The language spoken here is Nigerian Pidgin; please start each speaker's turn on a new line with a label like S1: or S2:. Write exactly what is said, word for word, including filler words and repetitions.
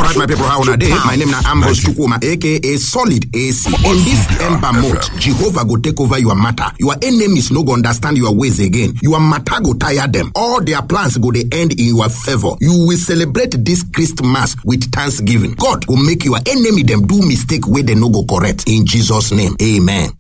S1: Alright, my people, how on a day? My name is Ambrose Chukwuma, aka Solid A C. In this ember mode, Jehovah go take over your matter. Your enemies no go understand your ways again. Your matter go tire them. All their plans go they end in your favor. You will celebrate this Christmas with thanksgiving. God will make your enemy them do mistake where they no go correct. In Jesus' name, amen.